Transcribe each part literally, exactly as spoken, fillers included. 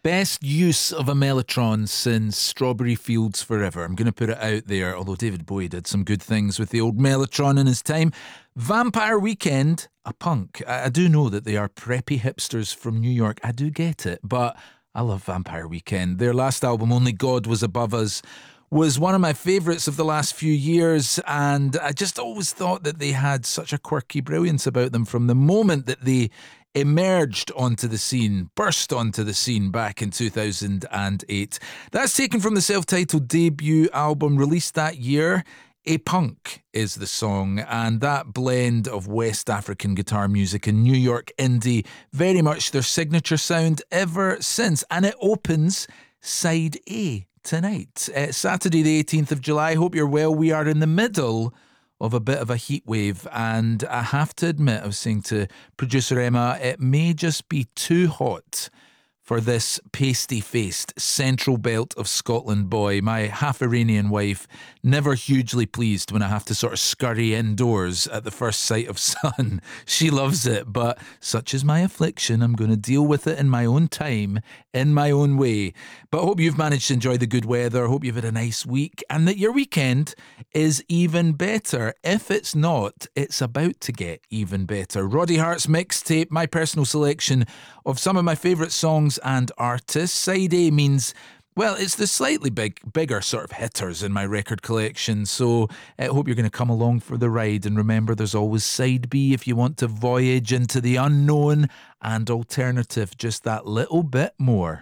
Best use of a Mellotron since Strawberry Fields Forever. I'm going to put it out there, although David Bowie did some good things with the old Mellotron in his time. Vampire Weekend, a punk. I, I do know that they are preppy hipsters from New York. I do get it, but I love Vampire Weekend. Their last album, Only God Was Above Us, was one of my favourites of the last few years, and I just always thought that they had such a quirky brilliance about them from the moment that they emerged onto the scene, burst onto the scene back in two thousand eight. That's taken from the self-titled debut album released that year. A Punk is the song, and that blend of West African guitar music and New York indie, very much their signature sound ever since. And it opens side A tonight. It's Saturday the eighteenth of July. Hope you're well. We are in the middle of a bit of a heat wave, and I have to admit, I was saying to producer Emma, it may just be too hot for this pasty-faced central belt of Scotland boy. My half-Iranian wife, never hugely pleased when I have to sort of scurry indoors at the first sight of sun. She loves it, but such is my affliction. I'm going to deal with it in my own time, in my own way. But I hope you've managed to enjoy the good weather. I hope you've had a nice week, and that your weekend is even better. If it's not, it's about to get even better. Roddy Hart's mixtape, my personal selection of some of my favourite songs and artists. Side A means, well, it's the slightly big, bigger sort of hitters in my record collection, so I hope you're going to come along for the ride. And remember, there's always Side B if you want to voyage into the unknown and alternative just that little bit more.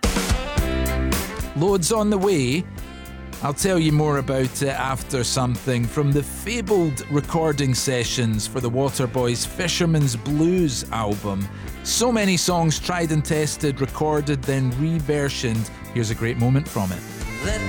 Loads on the way. I'll tell you more about it after something from the fabled recording sessions for the Waterboys' Fisherman's Blues album. So many songs tried and tested, recorded, then re-versioned. Here's a great moment from it. Let